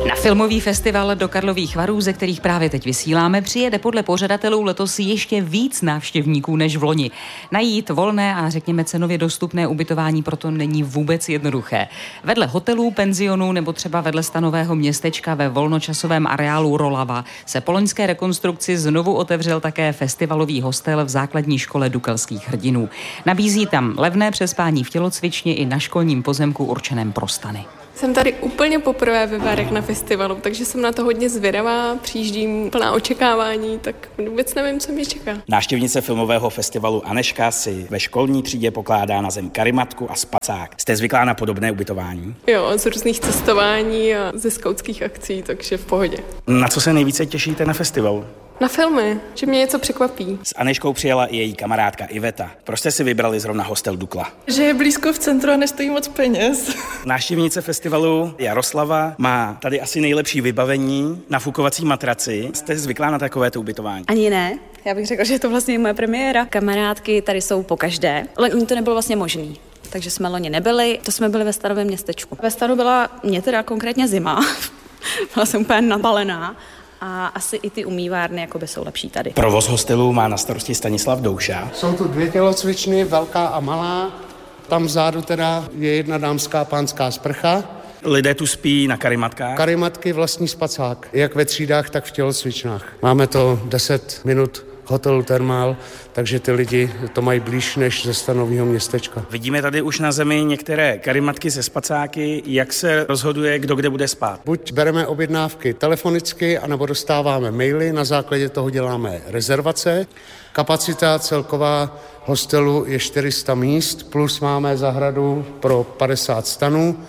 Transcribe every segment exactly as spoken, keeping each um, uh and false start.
Na filmový festival do Karlových Varů, ze kterých právě teď vysíláme, přijede podle pořadatelů letos ještě víc návštěvníků než v loni. Najít volné a řekněme cenově dostupné ubytování proto není vůbec jednoduché. Vedle hotelů, penzionů nebo třeba vedle stanového městečka ve volnočasovém areálu Rolava se po loňské rekonstrukci znovu otevřel také festivalový hostel v základní škole Dukelských hrdinů. Nabízí tam levné přespání v tělocvičně i na školním pozemku určeném pro stany. Jsem tady úplně poprvé ve Varech na festivalu, takže jsem na to hodně zvědavá, přijíždím plná očekávání, tak vůbec nevím, co mě čeká. Návštěvnice filmového festivalu Anežka si ve školní třídě pokládá na zem karimatku a spacák. Jste zvyklá na podobné ubytování? Jo, z různých cestování a ze skautských akcí, takže v pohodě. Na co se nejvíce těšíte na festivalu? Na filmy, že mě něco překvapí. S Anežkou přijela i její kamarádka Iveta. Proč jste si vybrali zrovna hostel Dukla? Že je blízko v centru a nestojí moc peněz. Návštěvnice festivalu Jaroslava má tady asi nejlepší vybavení, nafukovací matraci. Jste zvyklá na takovéto ubytování? Ani ne. Já bych řekla, že je to vlastně moje premiéra. Kamarádky tady jsou pokaždé. Loni to nebylo vlastně možný. Takže jsme loni nebyli, to jsme byli ve starovém městečku. Ve staru byla mě teda konkrétně zima. Byla jsem úplně napalená. A asi i ty umývárny jakoby jsou lepší tady. Provoz hostelu má na starosti Stanislav Douša. Jsou tu dvě tělocvičny, velká a malá. Tam vzadu teda je jedna dámská pánská sprcha. Lidé tu spí na karimatkách? Karimatky, vlastní spacák, jak ve třídách, tak v tělocvičnách. Máme to deset minut hotelu Thermal, takže ty lidi to mají blíž než ze stanového městečka. Vidíme tady už na zemi některé karimatky se spacáky. Jak se rozhoduje, kdo kde bude spát? Buď bereme objednávky telefonicky, anebo dostáváme maily, na základě toho děláme rezervace. Kapacita celková hostelu je čtyři sta míst, plus máme zahradu pro padesát stanů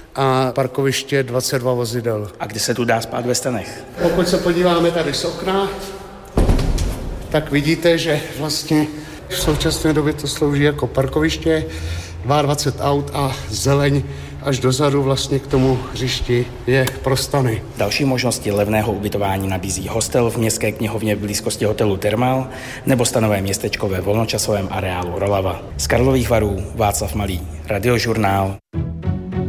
a parkoviště dvacet dva vozidel. A kdy se tu dá spát ve stanech? Pokud se podíváme tady z okna, tak vidíte, že vlastně v současné době to slouží jako parkoviště, dvacet dva aut a zeleň až dozadu vlastně k tomu hřišti je pro stany. Další možnosti levného ubytování nabízí hostel v městské knihovně v blízkosti hotelu Thermal nebo stanové městečko ve volnočasovém areálu Rolava. Z Karlových Varů Václav Malý, Radiožurnál.